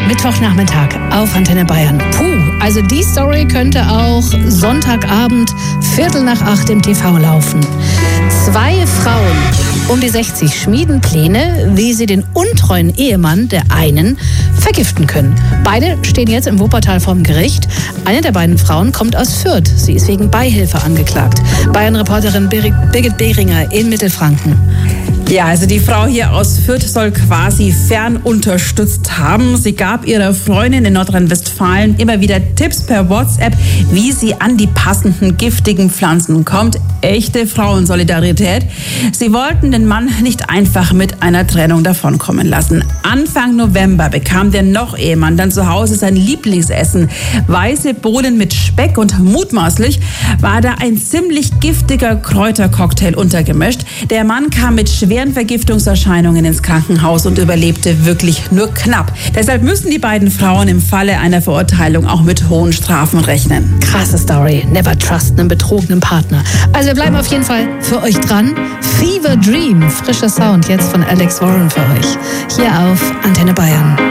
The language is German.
Mittwochnachmittag auf Antenne Bayern. Also die Story könnte auch Sonntagabend 7:45 im TV laufen. 2 Frauen um die 60 schmieden Pläne, wie sie den untreuen Ehemann der einen vergiften können. Beide stehen jetzt im Wuppertal vorm Gericht. Eine der beiden Frauen kommt aus Fürth. Sie ist wegen Beihilfe angeklagt. Bayern-Reporterin Birgit Behringer in Mittelfranken. Ja, also die Frau hier aus Fürth soll quasi fernunterstützt haben. Sie gab ihrer Freundin in Nordrhein-Westfalen immer wieder Tipps per WhatsApp, wie sie an die passenden giftigen Pflanzen kommt. Echte Frauensolidarität. Sie wollten den Mann nicht einfach mit einer Trennung davonkommen lassen. Anfang November bekam der Noch-Ehemann dann zu Hause sein Lieblingsessen. Weiße Bohnen mit Speck und mutmaßlich war da ein ziemlich giftiger Kräutercocktail untergemischt. Der Mann kam mit schweren Vergiftungserscheinungen ins Krankenhaus und überlebte wirklich nur knapp. Deshalb müssen die beiden Frauen im Falle einer Verurteilung auch mit hohen Strafen rechnen. Krasse Story. Never trust einen betrogenen Partner. Also wir bleiben auf jeden Fall für euch dran. Fever Dream, frischer Sound jetzt von Alex Warren für euch. Hier auf Antenne Bayern.